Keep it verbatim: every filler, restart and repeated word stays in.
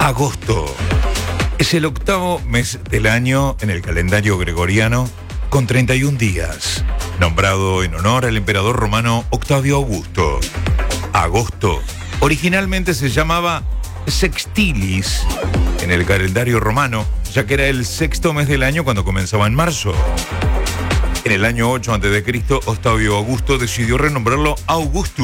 Agosto. Es el octavo mes del año en el calendario gregoriano, con treinta y un días, nombrado en honor al emperador romano Octavio Augusto. Agosto originalmente se llamaba Sextilis en el calendario romano, ya que era el sexto mes del año cuando comenzaba en marzo. En el año ocho antes de Cristo, Octavio Augusto decidió renombrarlo Augustus